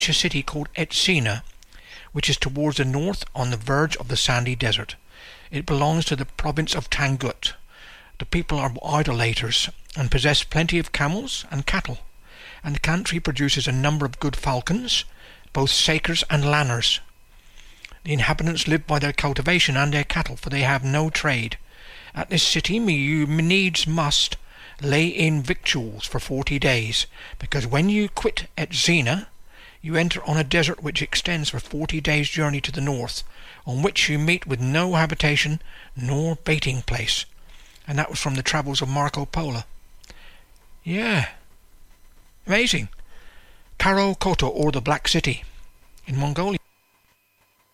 a city called Etsina, which is towards the north on the verge of the sandy desert. It belongs to the province of Tangut. The people are idolaters and possess plenty of camels and cattle, and the country produces a number of good falcons, both sakers and lanners. The inhabitants live by their cultivation and their cattle, for they have no trade. At this city you needs must lay in victuals for 40 days, because when you quit Etsina, you enter on a desert which extends for 40 days' journey to the north, on which you meet with no habitation nor baiting place. And that was from the travels of Marco Polo. Yeah. Amazing. Karo Koto, or the Black City, in Mongolia.